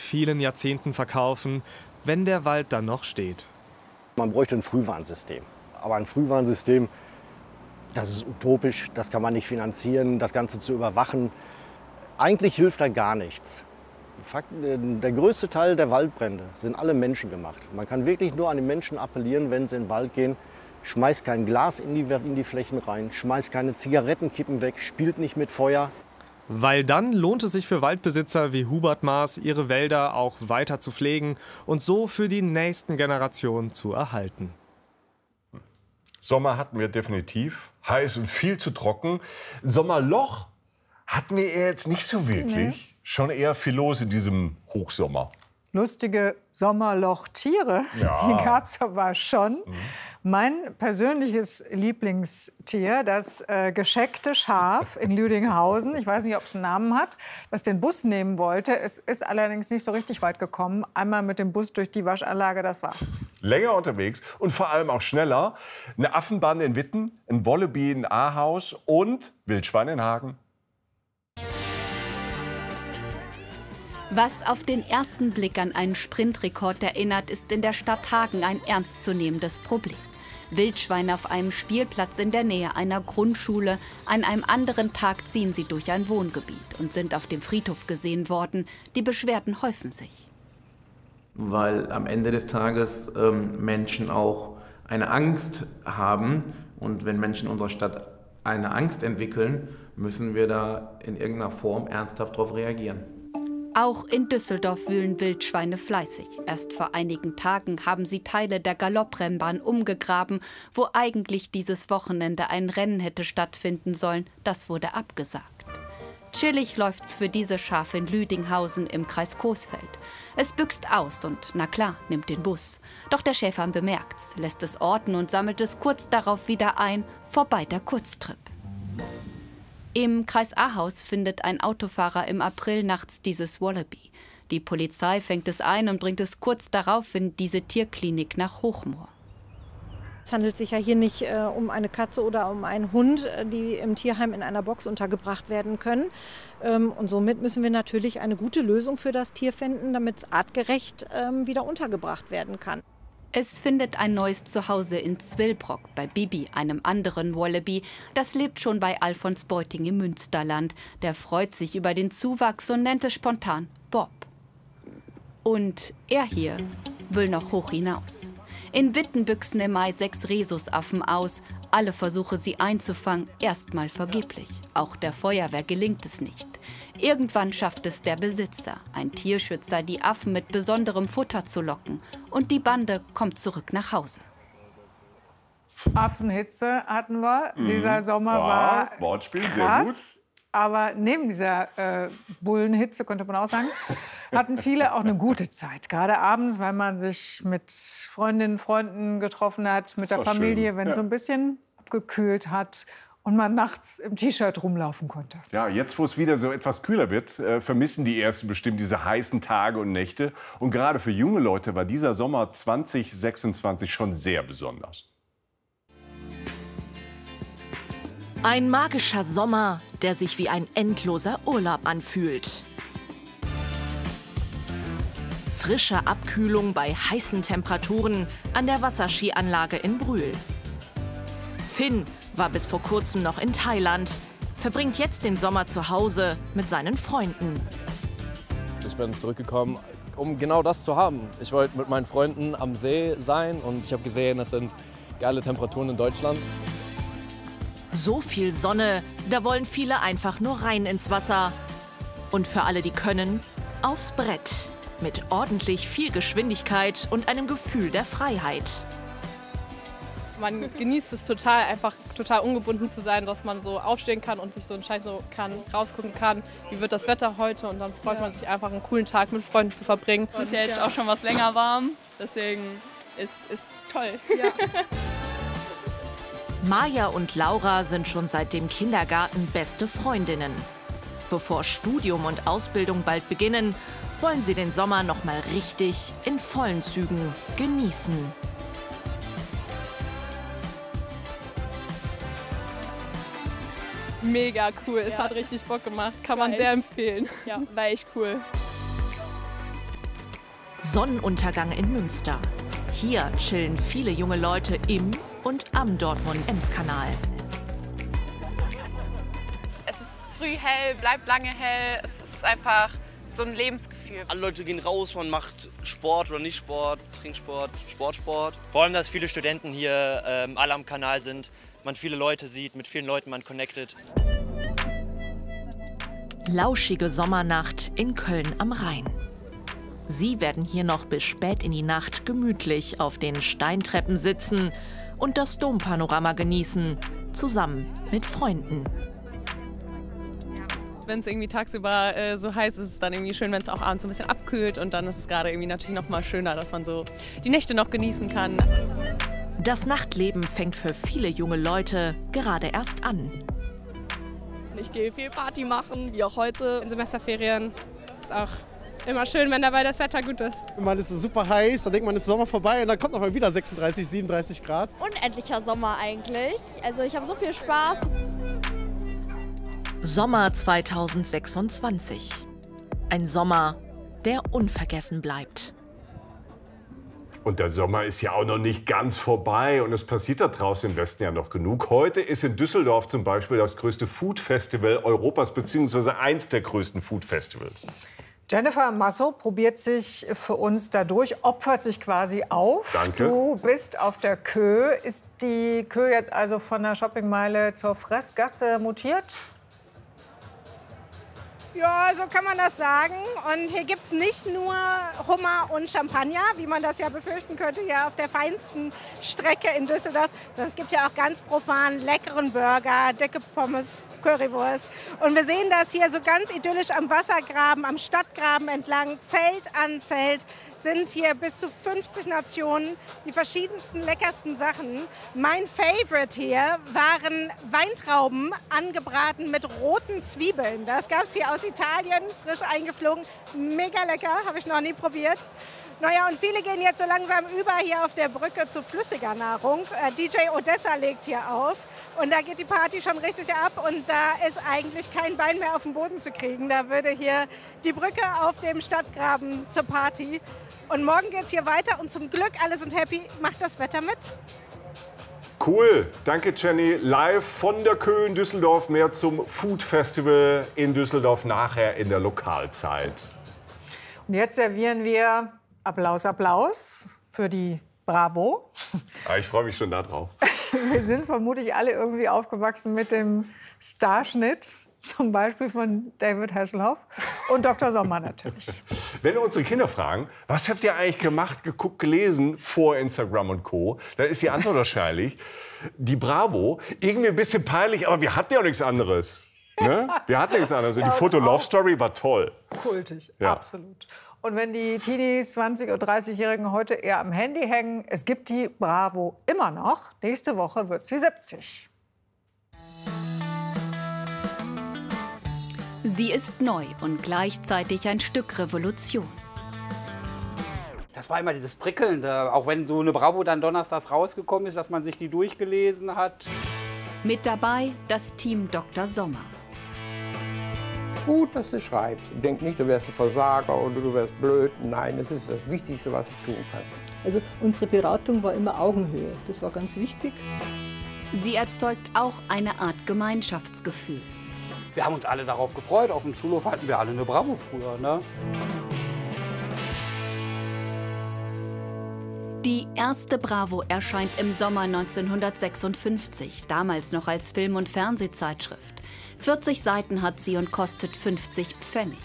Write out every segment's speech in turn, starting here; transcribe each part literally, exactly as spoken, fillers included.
vielen Jahrzehnten verkaufen, wenn der Wald dann noch steht. Man bräuchte ein Frühwarnsystem. Aber ein Frühwarnsystem, das ist utopisch, das kann man nicht finanzieren, das Ganze zu überwachen. Eigentlich hilft da gar nichts. Fakt, der größte Teil der Waldbrände sind alle menschengemacht. Man kann wirklich nur an die Menschen appellieren, wenn sie in den Wald gehen. Schmeißt kein Glas in die, in die Flächen rein, schmeißt keine Zigarettenkippen weg, spielt nicht mit Feuer. Weil dann lohnt es sich für Waldbesitzer wie Hubert Maas, ihre Wälder auch weiter zu pflegen und so für die nächsten Generationen zu erhalten. Sommer hatten wir definitiv, heiß und viel zu trocken. Sommerloch hatten wir jetzt nicht so wirklich. Nee. Schon eher viel los in diesem Hochsommer. Lustige Sommerlochtiere, ja. Die gab es aber schon. Mhm. Mein persönliches Lieblingstier, das äh, gescheckte Schaf in Lüdinghausen, ich weiß nicht, ob es einen Namen hat, das den Bus nehmen wollte. Es ist allerdings nicht so richtig weit gekommen. Einmal mit dem Bus durch die Waschanlage, das war's. Länger unterwegs und vor allem auch schneller. Eine Affenbande in Witten, ein Wallaby in Ahaus und Wildschwein in Hagen. Was auf den ersten Blick an einen Sprintrekord erinnert, ist in der Stadt Hagen ein ernstzunehmendes Problem. Wildschweine auf einem Spielplatz in der Nähe einer Grundschule. An einem anderen Tag ziehen sie durch ein Wohngebiet und sind auf dem Friedhof gesehen worden. Die Beschwerden häufen sich. Weil am Ende des Tages ähm, Menschen auch eine Angst haben. Und wenn Menschen in unserer Stadt eine Angst entwickeln, müssen wir da in irgendeiner Form ernsthaft darauf reagieren. Auch in Düsseldorf wühlen Wildschweine fleißig. Erst vor einigen Tagen haben sie Teile der Galopprennbahn umgegraben, wo eigentlich dieses Wochenende ein Rennen hätte stattfinden sollen. Das wurde abgesagt. Chillig läuft's für diese Schafe in Lüdinghausen im Kreis Coesfeld. Es büxt aus und, na klar, nimmt den Bus. Doch der Schäfer bemerkt's, lässt es orten und sammelt es kurz darauf wieder ein, vorbei der Kurztrip. Im Kreis Ahaus findet ein Autofahrer im April nachts dieses Wallaby. Die Polizei fängt es ein und bringt es kurz darauf in diese Tierklinik nach Hochmoor. Es handelt sich ja hier nicht äh, um eine Katze oder um einen Hund, die im Tierheim in einer Box untergebracht werden können. Ähm, und somit müssen wir natürlich eine gute Lösung für das Tier finden, damit es artgerecht ähm, wieder untergebracht werden kann. Es findet ein neues Zuhause in Zwillbrock bei Bibi, einem anderen Wallaby. Das lebt schon bei Alfons Beuting im Münsterland. Der freut sich über den Zuwachs und nennt es spontan Bob. Und er hier will noch hoch hinaus. In Witten büchsen im Mai sechs Rhesusaffen aus. Alle Versuche, sie einzufangen, erstmal vergeblich. Auch der Feuerwehr gelingt es nicht. Irgendwann schafft es der Besitzer, ein Tierschützer, die Affen mit besonderem Futter zu locken. Und die Bande kommt zurück nach Hause. Affenhitze hatten wir. Mhm. Dieser Sommer Ja, war Wortspiel, krass. sehr gut. Aber neben dieser äh, Bullenhitze, könnte man auch sagen, hatten viele auch eine gute Zeit. Gerade abends, weil man sich mit Freundinnen, Freunden getroffen hat, mit der Familie, wenn es ja. so ein bisschen abgekühlt hat und man nachts im T-Shirt rumlaufen konnte. Ja, jetzt, wo es wieder so etwas kühler wird, äh, vermissen die Ersten bestimmt diese heißen Tage und Nächte. Und gerade für junge Leute war dieser Sommer zwanzig sechsundzwanzig schon sehr besonders. Ein magischer Sommer, der sich wie ein endloser Urlaub anfühlt. Frische Abkühlung bei heißen Temperaturen an der Wasserskianlage in Brühl. Finn war bis vor kurzem noch in Thailand, verbringt jetzt den Sommer zu Hause mit seinen Freunden. Ich bin zurückgekommen, um genau das zu haben. Ich wollte mit meinen Freunden am See sein und ich habe gesehen, es sind geile Temperaturen in Deutschland. So viel Sonne, da wollen viele einfach nur rein ins Wasser. Und für alle, die können, aufs Brett. Mit ordentlich viel Geschwindigkeit und einem Gefühl der Freiheit. Man genießt es total, einfach total ungebunden zu sein, dass man so aufstehen kann und sich so entscheiden so kann, rausgucken kann, wie wird das Wetter heute. Und dann freut man sich einfach, einen coolen Tag mit Freunden zu verbringen. Es ist ja jetzt auch schon was länger warm, deswegen ist es toll. Ja. Maja und Laura sind schon seit dem Kindergarten beste Freundinnen. Bevor Studium und Ausbildung bald beginnen, wollen sie den Sommer noch mal richtig in vollen Zügen genießen. Mega cool, es ja. hat richtig Bock gemacht, kann man sehr empfehlen. Ja, war echt cool. Sonnenuntergang in Münster. Hier chillen viele junge Leute im und am Dortmund-Ems-Kanal. Es ist früh hell, bleibt lange hell. Es ist einfach so ein Lebensgefühl. Alle Leute gehen raus, man macht Sport oder nicht Sport, Trinksport, Sportsport. Vor allem, dass viele Studenten hier ähm, alle am Kanal sind, man viele Leute sieht, mit vielen Leuten man connectet. Lauschige Sommernacht in Köln am Rhein. Sie werden hier noch bis spät in die Nacht gemütlich auf den Steintreppen sitzen und das Dompanorama genießen, zusammen mit Freunden. Wenn es irgendwie tagsüber äh, so heiß ist, ist es dann irgendwie schön, wenn es auch abends so ein bisschen abkühlt. Und dann ist es gerade irgendwie natürlich noch mal schöner, dass man so die Nächte noch genießen kann. Das Nachtleben fängt für viele junge Leute gerade erst an. Ich gehe viel Party machen, wie auch heute. In Semesterferien ist auch immer schön, wenn dabei das Wetter gut ist. Man ist super heiß, dann denkt man, es ist Sommer vorbei und dann kommt noch mal wieder sechsunddreißig, siebenunddreißig Grad. Unendlicher Sommer eigentlich. Also ich habe so viel Spaß. Sommer zweitausendsechsundzwanzig. Ein Sommer, der unvergessen bleibt. Und der Sommer ist ja auch noch nicht ganz vorbei und es passiert da draußen im Westen ja noch genug. Heute ist in Düsseldorf zum Beispiel das größte Food-Festival Europas, beziehungsweise eins der größten Food-Festivals. Jennifer Masso probiert sich für uns dadurch, opfert sich quasi auf. Danke. Du bist auf der Kö. Ist die Kö jetzt also von der Shoppingmeile zur Fressgasse mutiert? Ja, so kann man das sagen. Und hier gibt es nicht nur Hummer und Champagner, wie man das ja befürchten könnte, hier auf der feinsten Strecke in Düsseldorf. Sondern es gibt ja auch ganz profan leckeren Burger, dicke Pommes, Currywurst. Und wir sehen das hier so ganz idyllisch am Wassergraben, am Stadtgraben entlang, Zelt an Zelt. Sind hier bis zu fünfzig Nationen, die verschiedensten leckersten Sachen. Mein Favorite hier waren Weintrauben angebraten mit roten Zwiebeln. Das gab es hier aus Italien, frisch eingeflogen. Mega lecker, habe ich noch nie probiert. Naja, und viele gehen jetzt so langsam über hier auf der Brücke zu flüssiger Nahrung. Äh, D J Odessa legt hier auf und da geht die Party schon richtig ab und da ist eigentlich kein Bein mehr auf den Boden zu kriegen. Da würde hier die Brücke auf dem Stadtgraben zur Party. Und morgen geht es hier weiter und zum Glück, alle sind happy, macht das Wetter mit. Cool, danke Jenny. Live von der Kö in Düsseldorf, mehr zum Food Festival in Düsseldorf nachher in der Lokalzeit. Und jetzt servieren wir Applaus, Applaus für die Bravo. Ah, ich freue mich schon darauf. Wir sind vermutlich alle irgendwie aufgewachsen mit dem Starschnitt, zum Beispiel von David Hasselhoff und Doktor Sommer natürlich. Wenn wir unsere Kinder fragen, was habt ihr eigentlich gemacht, geguckt, gelesen vor Instagram und Co., dann ist die Antwort wahrscheinlich, die Bravo, irgendwie ein bisschen peinlich, aber wir hatten ja auch nichts anderes. Ne? Wir hatten nichts anderes. Und die Foto-Love-Story war toll. Kultig, ja. Absolut. Und wenn die Teenies, zwanzig- und dreißigjährigen heute eher am Handy hängen, es gibt die Bravo immer noch. Nächste Woche wird sie siebzig. Sie ist neu und gleichzeitig ein Stück Revolution. Das war immer dieses Prickelnde, auch wenn so eine Bravo dann donnerstags rausgekommen ist, dass man sich die durchgelesen hat. Mit dabei das Team Doktor Sommer. Gut, dass du schreibst. Denk nicht, du wärst ein Versager oder du wärst blöd. Nein, das ist das Wichtigste, was ich tun kann. Also unsere Beratung war immer Augenhöhe. Das war ganz wichtig. Sie erzeugt auch eine Art Gemeinschaftsgefühl. Wir haben uns alle darauf gefreut. Auf dem Schulhof hatten wir alle eine Bravo früher, ne? Die erste Bravo erscheint im Sommer neunzehnhundertsechsundfünfzig, damals noch als Film- und Fernsehzeitschrift. vierzig Seiten hat sie und kostet fünfzig Pfennig.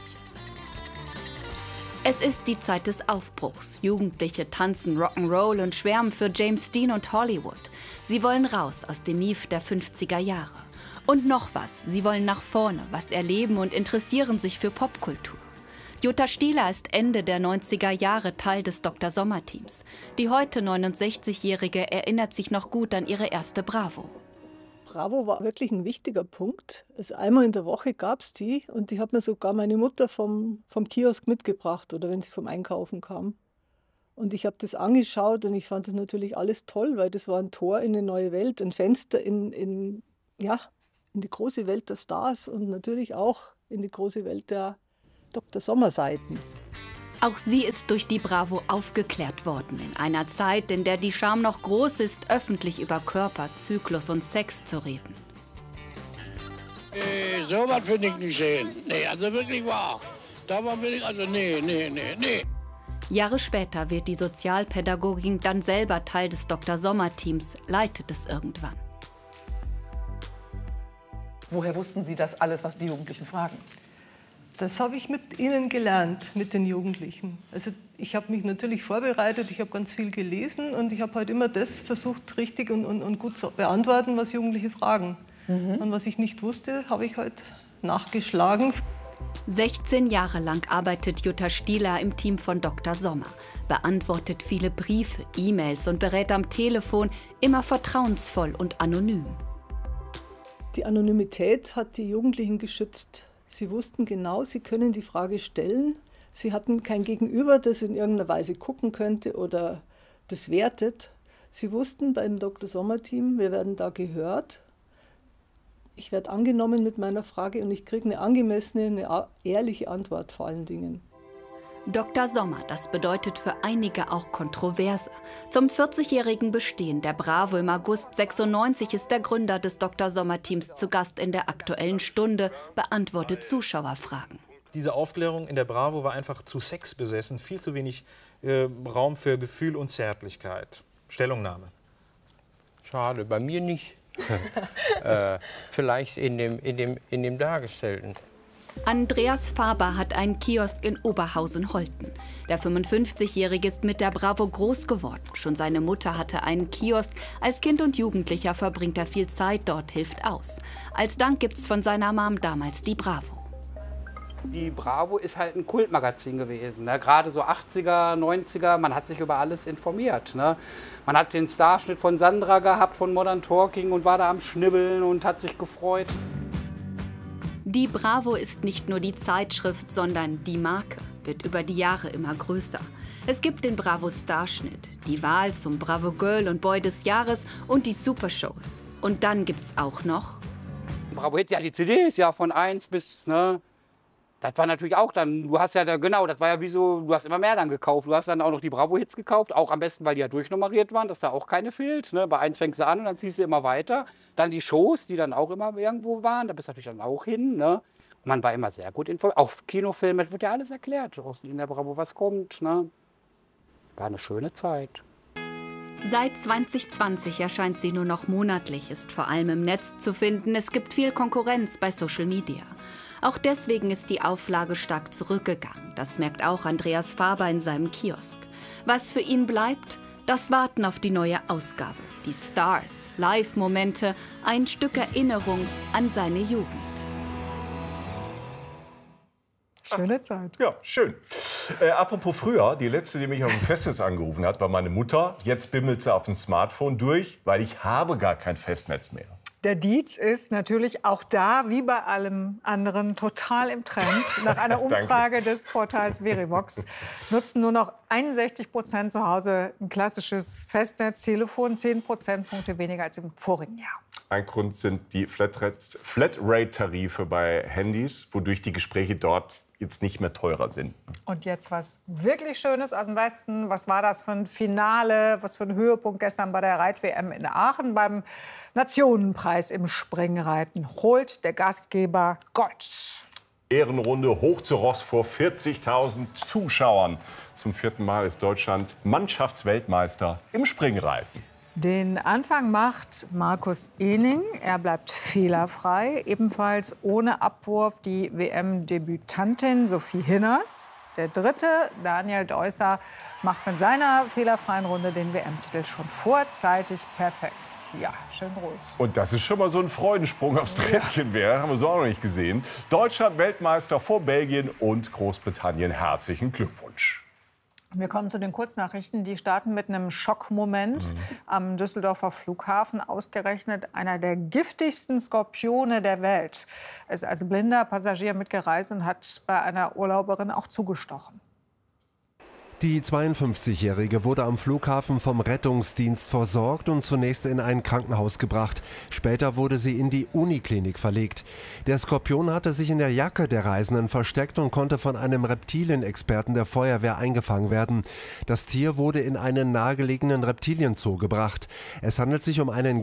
Es ist die Zeit des Aufbruchs. Jugendliche tanzen Rock'n'Roll und schwärmen für James Dean und Hollywood. Sie wollen raus aus dem Mief der fünfziger Jahre. Und noch was, sie wollen nach vorne, was erleben und interessieren sich für Popkultur. Jutta Stieler ist Ende der neunziger Jahre Teil des Doktor Sommer-Teams. Die heute neunundsechzigjährige erinnert sich noch gut an ihre erste Bravo. Bravo war wirklich ein wichtiger Punkt. Also einmal in der Woche gab es die und die hat mir sogar meine Mutter vom, vom Kiosk mitgebracht oder wenn sie vom Einkaufen kam. Und ich habe das angeschaut und ich fand das natürlich alles toll, weil das war ein Tor in eine neue Welt, ein Fenster in, in, ja, in die große Welt der Stars und natürlich auch in die große Welt der Doktor Sommer-Seiten. Auch sie ist durch die Bravo aufgeklärt worden. In einer Zeit, in der die Scham noch groß ist, öffentlich über Körper, Zyklus und Sex zu reden. Nee, sowas finde ich nicht schön. Nee, also wirklich wahr. Da war ich, also nee, nee, nee, nee. Jahre später wird die Sozialpädagogin dann selber Teil des Doktor Sommer-Teams, leitet es irgendwann. Woher wussten Sie das alles, was die Jugendlichen fragen? Das habe ich mit Ihnen gelernt, mit den Jugendlichen. Also ich habe mich natürlich vorbereitet, ich habe ganz viel gelesen und ich habe halt immer das versucht, richtig und, und, und gut zu beantworten, was Jugendliche fragen. Mhm. Und was ich nicht wusste, habe ich halt nachgeschlagen. sechzehn Jahre lang arbeitet Jutta Stieler im Team von Doktor Sommer, beantwortet viele Briefe, E-Mails und berät am Telefon, immer vertrauensvoll und anonym. Die Anonymität hat die Jugendlichen geschützt. Sie wussten genau, sie können die Frage stellen. Sie hatten kein Gegenüber, das in irgendeiner Weise gucken könnte oder das wertet. Sie wussten beim Doktor Sommer-Team, wir werden da gehört. Ich werde angenommen mit meiner Frage und ich kriege eine angemessene, eine ehrliche Antwort vor allen Dingen. Doktor Sommer, das bedeutet für einige auch Kontroverse. Zum vierzigjährigen Bestehen der Bravo im August sechsundneunzig ist der Gründer des Doktor Sommer-Teams zu Gast in der Aktuellen Stunde, beantwortet Zuschauerfragen. Diese Aufklärung in der Bravo war einfach zu sexbesessen, viel zu wenig äh, Raum für Gefühl und Zärtlichkeit. Stellungnahme. Schade, bei mir nicht. äh, vielleicht in dem, in, dem, in dem Dargestellten. Andreas Faber hat einen Kiosk in Oberhausen-Holten. Der fünfundfünfzigjährige ist mit der Bravo groß geworden. Schon seine Mutter hatte einen Kiosk. Als Kind und Jugendlicher verbringt er viel Zeit dort, hilft aus. Als Dank gibt's von seiner Mom damals die Bravo. Die Bravo ist halt ein Kultmagazin gewesen. Ne? Gerade so achtziger, neunziger, man hat sich über alles informiert. Ne? Man hat den Starschnitt von Sandra gehabt, von Modern Talking und war da am Schnibbeln und hat sich gefreut. Die Bravo ist nicht nur die Zeitschrift, sondern die Marke, wird über die Jahre immer größer. Es gibt den Bravo-Starschnitt, die Wahl zum Bravo Girl und Boy des Jahres und die Supershows. Und dann gibt's auch noch... Bravo Hits, ja, die C Ds, ja, von eins bis... Ne? Das war natürlich auch dann, du hast ja da, genau, das war ja wie so, du hast immer mehr dann gekauft. Du hast dann auch noch die Bravo-Hits gekauft, auch am besten, weil die ja durchnummeriert waren, dass da auch keine fehlt. Ne? Bei eins fängst du an und dann ziehst du immer weiter. Dann die Shows, die dann auch immer irgendwo waren, da bist du natürlich dann auch hin. Ne? Und man war immer sehr gut informiert. Auch Kinofilme, das wird ja alles erklärt, in der Bravo, was kommt. Ne? War eine schöne Zeit. Seit zwanzig zwanzig erscheint sie nur noch monatlich, ist vor allem im Netz zu finden. Es gibt viel Konkurrenz bei Social Media. Auch deswegen ist die Auflage stark zurückgegangen. Das merkt auch Andreas Faber in seinem Kiosk. Was für ihn bleibt? Das Warten auf die neue Ausgabe. Die Stars, Live-Momente, ein Stück Erinnerung an seine Jugend. Schöne Zeit. Ja, schön. Äh, apropos früher, die letzte, die mich auf dem Festnetz angerufen hat, war meine Mutter. Jetzt bimmelt sie auf dem Smartphone durch, weil ich habe gar kein Festnetz mehr. Der Dietz ist natürlich auch da, wie bei allem anderen, total im Trend. Nach einer Umfrage des Portals Verivox nutzen nur noch einundsechzig Prozent zu Hause ein klassisches Festnetztelefon, zehn Prozentpunkte weniger als im vorigen Jahr. Ein Grund sind die Flatrate-Tarife bei Handys, wodurch die Gespräche dort jetzt nicht mehr teurer sind. Und jetzt was wirklich Schönes aus dem Westen. Was war das für ein Finale, was für ein Höhepunkt gestern bei der Reit-W M in Aachen beim Nationenpreis im Springreiten? Holt der Gastgeber Gold. Ehrenrunde hoch zu Ross vor vierzigtausend Zuschauern. Zum vierten Mal ist Deutschland Mannschaftsweltmeister im Springreiten. Den Anfang macht Markus Ehning. Er bleibt fehlerfrei. Ebenfalls ohne Abwurf die W M-Debütantin Sophie Hinners. Der dritte, Daniel Deusser, macht mit seiner fehlerfreien Runde den W M-Titel schon vorzeitig perfekt. Ja, schön groß. Und das ist schon mal so ein Freudensprung aufs Treppchen wäre, haben wir so auch noch nicht gesehen. Deutschland Weltmeister vor Belgien und Großbritannien. Herzlichen Glückwunsch. Wir kommen zu den Kurznachrichten. Die starten mit einem Schockmoment mhm. am Düsseldorfer Flughafen. Ausgerechnet einer der giftigsten Skorpione der Welt. Er ist als blinder Passagier mitgereist und hat bei einer Urlauberin auch zugestochen. Die zweiundfünfzigjährige wurde am Flughafen vom Rettungsdienst versorgt und zunächst in ein Krankenhaus gebracht. Später wurde sie in die Uniklinik verlegt. Der Skorpion hatte sich in der Jacke der Reisenden versteckt und konnte von einem Reptilienexperten der Feuerwehr eingefangen werden. Das Tier wurde in einen nahegelegenen Reptilienzoo gebracht. Es handelt sich um einen